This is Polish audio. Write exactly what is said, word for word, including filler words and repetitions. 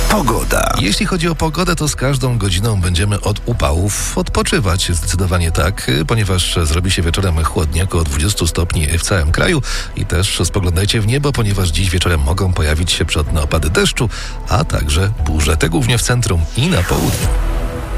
Pogoda. Jeśli chodzi o pogodę, to z każdą godziną będziemy od upałów odpoczywać. Zdecydowanie tak, ponieważ zrobi się wieczorem chłodnie, około dwadzieścia stopni w całym kraju. I też spoglądajcie w niebo, ponieważ dziś wieczorem mogą pojawić się przelotne opady deszczu, a także burze. Te głównie w centrum i na południu.